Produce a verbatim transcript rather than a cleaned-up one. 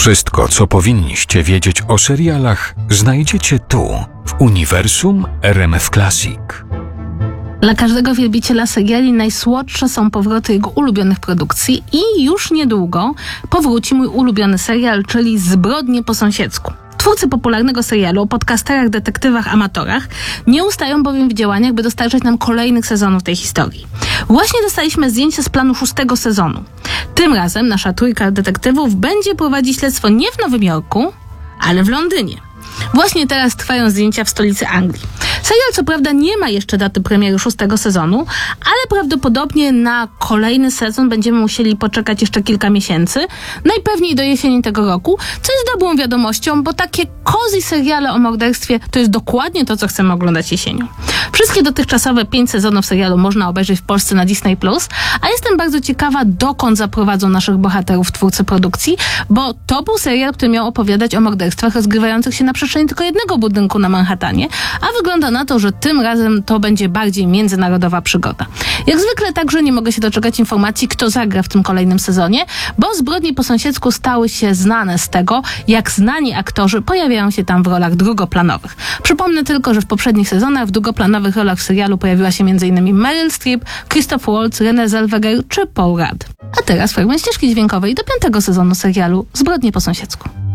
Wszystko, co powinniście wiedzieć o serialach, znajdziecie tu, w uniwersum R M F Classic. Dla każdego wielbiciela seriali najsłodsze są powroty jego ulubionych produkcji i już niedługo powróci mój ulubiony serial, czyli Zbrodnie po sąsiedzku. Twórcy popularnego serialu o podcasterach, detektywach, amatorach nie ustają bowiem w działaniach, by dostarczać nam kolejnych sezonów tej historii. Właśnie dostaliśmy zdjęcie z planu szóstego sezonu. Tym razem nasza trójka detektywów będzie prowadzić śledztwo nie w Nowym Jorku, ale w Londynie. Właśnie teraz trwają zdjęcia w stolicy Anglii. Serial co prawda nie ma jeszcze daty premiery szóstego sezonu, ale prawdopodobnie na kolejny sezon będziemy musieli poczekać jeszcze kilka miesięcy, najpewniej do jesieni tego roku, co jest dobrą wiadomością, bo takie cozy seriale o morderstwie to jest dokładnie to, co chcemy oglądać jesienią. Wszystkie dotychczasowe pięć sezonów serialu można obejrzeć w Polsce na Disney plus, a jestem bardzo ciekawa, dokąd zaprowadzą naszych bohaterów twórcy produkcji, bo to był serial, który miał opowiadać o morderstwach rozgrywających się na przestrzeni tylko jednego budynku na Manhattanie, a wygląda na to, że tym razem to będzie bardziej międzynarodowa przygoda. Jak zwykle także nie mogę się doczekać informacji, kto zagra w tym kolejnym sezonie, bo Zbrodnie po sąsiedzku stały się znane z tego, jak znani aktorzy pojawiają się tam w rolach drugoplanowych. Przypomnę tylko, że w poprzednich sezonach w drugoplanowych rolach w serialu pojawiła się m.in. Meryl Streep, Christoph Waltz, Renée Zellweger czy Paul Rudd. A teraz fragment ścieżki dźwiękowej do piątego sezonu serialu Zbrodnie po sąsiedzku.